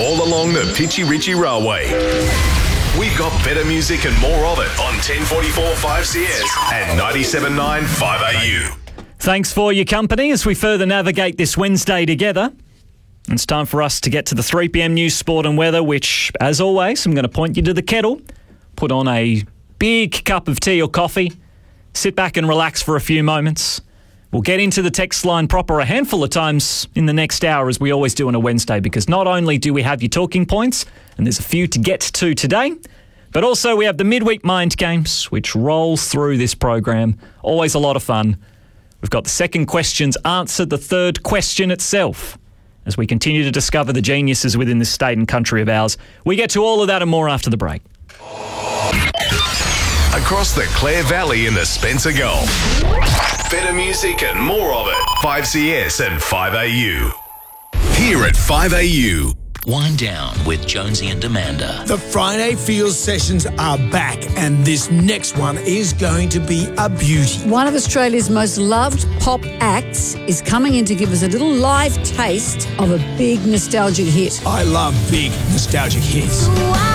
all along the Pitchy Ritchie Railway. We've got better music and more of it on 1044 5CS and 97.9 5AU. Thanks for your company as we further navigate this Wednesday together. It's time for us to get to the 3pm news, sport and weather, which, as always, I'm going to point you to the kettle, put on a big cup of tea or coffee, sit back and relax for a few moments. We'll get into the text line proper a handful of times in the next hour, as we always do on a Wednesday, because not only do we have your talking points, and there's a few to get to today, but also we have the midweek mind games, which rolls through this program. Always a lot of fun. We've got the second question's answer, the third question itself. As we continue to discover the geniuses within this state and country of ours, we get to all of that and more after the break. Across the Clare Valley in the Spencer Gulf. Better music and more of it. 5CS and 5AU. Here at 5AU. Wind Down with Jonesy and Amanda. The Friday Feels sessions are back, and this next one is going to be a beauty. One of Australia's most loved pop acts is coming in to give us a little live taste of a big nostalgic hit. I love big nostalgic hits.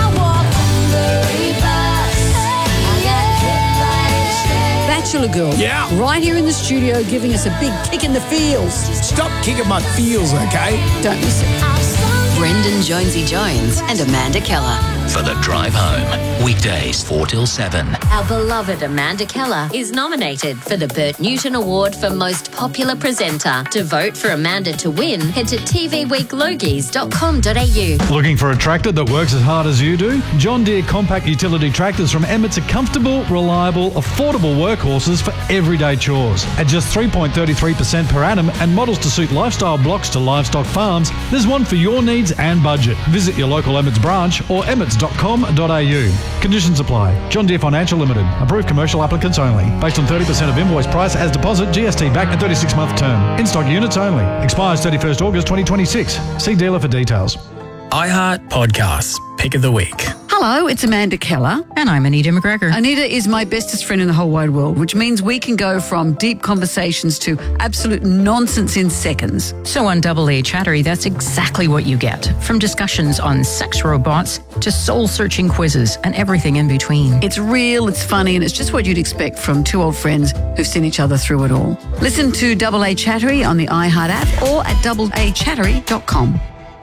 Bachelor Girl. Yeah. Right here in the studio, giving us a big kick in the feels. Stop kicking my feels, okay? Don't miss it. Brendan Jonesy Jones and Amanda Keller. For the drive home, weekdays 4 till 7. Our beloved Amanda Keller is nominated for the Bert Newton Award for Most Popular Presenter. To vote for Amanda to win, head to tvweeklogies.com.au. Looking for a tractor that works as hard as you do? John Deere compact utility tractors from Emmett's are comfortable, reliable, affordable workhorses for everyday chores. At just 3.33% per annum and models to suit lifestyle blocks to livestock farms, there's one for your needs and budget. Visit your local Emmett's branch or emmets.com.au. Conditions apply. John Deere Financial Limited. Approved commercial applicants only. Based on 30% of invoice price as deposit, GST back and 36-month term. In-stock units only. Expires 31st August 2026. See dealer for details. iHeart Podcasts, Pick of the Week. Hello, it's Amanda Keller. And I'm Anita McGregor. Anita is my bestest friend in the whole wide world, which means we can go from deep conversations to absolute nonsense in seconds. So on Double A Chattery, that's exactly what you get. From discussions on sex robots to soul-searching quizzes and everything in between. It's real, it's funny, and it's just what you'd expect from two old friends who've seen each other through it all. Listen to Double A Chattery on the iHeart app or at doubleachattery.com.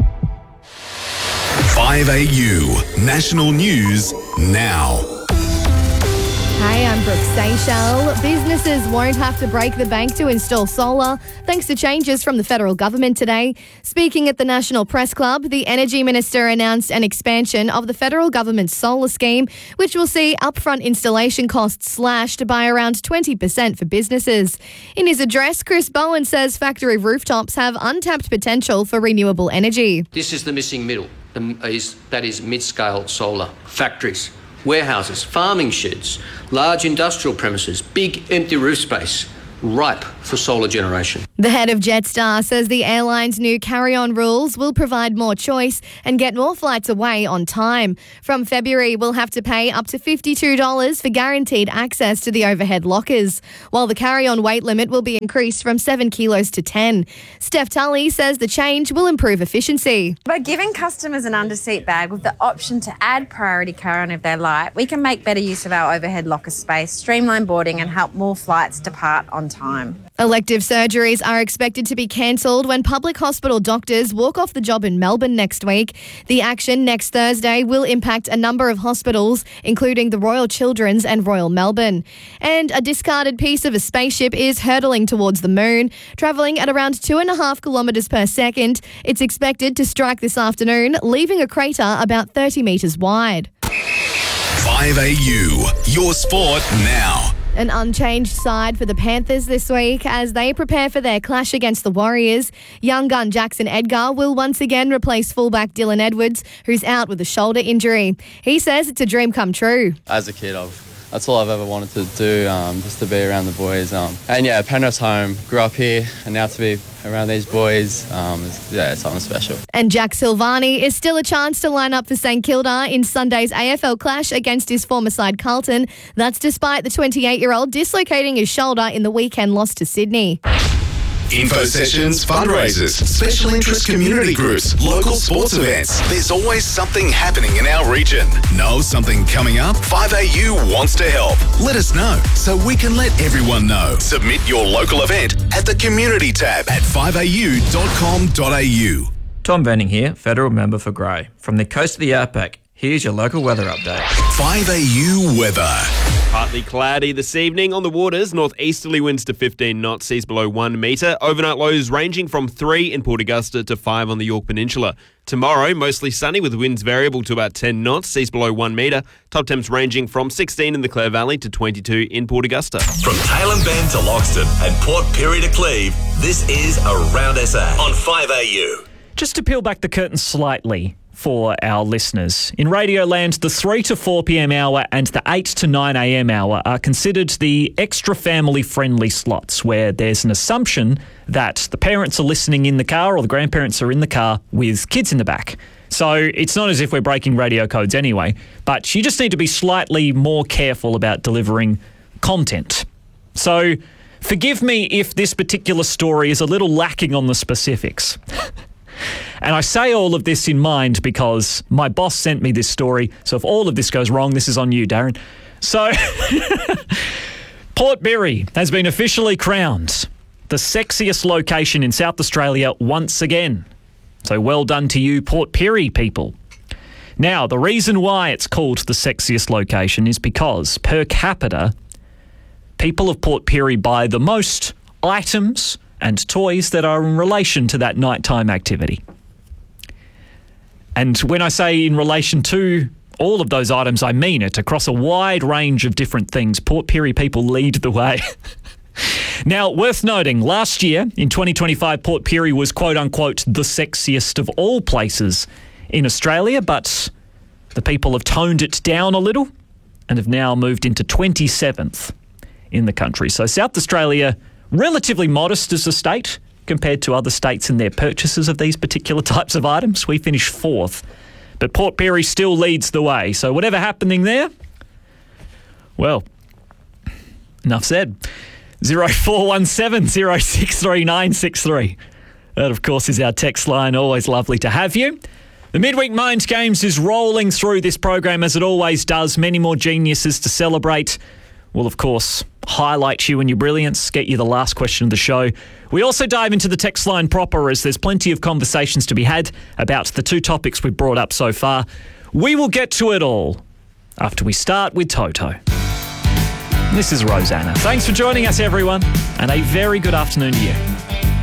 5AU. National News now. Hey, I'm Brooke Seychelles. Businesses won't have to break the bank to install solar, thanks to changes from the federal government today. Speaking at the National Press Club, the Energy Minister announced an expansion of the federal government's solar scheme, which will see upfront installation costs slashed by around 20% for businesses. In his address, Chris Bowen says factory rooftops have untapped potential for renewable energy. This is the missing middle. That is mid-scale solar. Factories, warehouses, farming sheds, large industrial premises, big empty roof space, ripe for solar generation. The head of Jetstar says the airline's new carry-on rules will provide more choice and get more flights away on time. From February, we'll have to pay up to $52 for guaranteed access to the overhead lockers, while the carry-on weight limit will be increased from 7 kilos to 10. Steph Tully says the change will improve efficiency. By giving customers an underseat bag with the option to add priority carry-on if they like, we can make better use of our overhead locker space, streamline boarding and help more flights depart on time. Elective surgeries are expected to be cancelled when public hospital doctors walk off the job in Melbourne next week. The action next Thursday will impact a number of hospitals, including the Royal Children's and Royal Melbourne. And a discarded piece of a spaceship is hurtling towards the moon, travelling at around 2.5 kilometres per second. It's expected to strike this afternoon, leaving a crater about 30 metres wide. 5AU, your sport now. An unchanged side for the Panthers this week as they prepare for their clash against the Warriors. Young gun Jackson Edgar will once again replace fullback Dylan Edwards, who's out with a shoulder injury. He says it's a dream come true. As a kid, that's all I've ever wanted to do, just to be around the boys. And yeah, Penrith's home, grew up here, and now to be around these boys, it's something special. And Jack Silvani is still a chance to line up for St Kilda in Sunday's AFL clash against his former side Carlton. That's despite the 28-year-old dislocating his shoulder in the weekend loss to Sydney. Info sessions, fundraisers, special interest community groups, local sports events. There's always something happening in our region. Know something coming up? 5AU wants to help. Let us know so we can let everyone know. Submit your local event at the community tab at 5au.com.au. Tom Venning here, Federal Member for Grey. From the coast of the Outback, here's your local weather update. 5AU weather. Partly cloudy this evening on the waters. Northeasterly winds to 15 knots, seas below 1 metre. Overnight lows ranging from 3 in Port Augusta to 5 on the Yorke Peninsula. Tomorrow, mostly sunny with winds variable to about 10 knots, seas below 1 metre. Top temps ranging from 16 in the Clare Valley to 22 in Port Augusta. From Tailem Bend to Loxton and Port Pirie to Cleve, this is Around SA on 5AU. Just to peel back the curtain slightly for our listeners, in Radioland, the 3 to 4 p.m. hour and the 8 to 9 a.m. hour are considered the extra family-friendly slots where there's an assumption that the parents are listening in the car or the grandparents are in the car with kids in the back. So it's not as if we're breaking radio codes anyway, but you just need to be slightly more careful about delivering content. So forgive me if this particular story is a little lacking on the specifics. And I say all of this in mind because my boss sent me this story, so if all of this goes wrong, this is on you, Darren. So, Port Pirie has been officially crowned the sexiest location in South Australia once again. So well done to you, Port Pirie people. Now, the reason why it's called the sexiest location is because, per capita, people of Port Pirie buy the most items and toys that are in relation to that nighttime activity. And when I say in relation to all of those items, I mean it. Across a wide range of different things, Port Pirie people lead the way. Now, worth noting, last year, in 2025, Port Pirie was quote-unquote the sexiest of all places in Australia, but the people have toned it down a little and have now moved into 27th in the country. So South Australia, relatively modest as a state compared to other states in their purchases of these particular types of items. We finished 4th, but Port Pirie still leads the way. So whatever happening there, well, enough said. 0417 063 963. That, of course, is our text line. Always lovely to have you. The Midweek Mind Games is rolling through this program as it always does. Many more geniuses to celebrate. We'll, of course, highlight you and your brilliance, get you the last question of the show. We also dive into the text line proper as there's plenty of conversations to be had about the 2 topics we've brought up so far. We will get to it all after we start with Toto. This is Rosanna. Thanks for joining us, everyone, and a very good afternoon to you.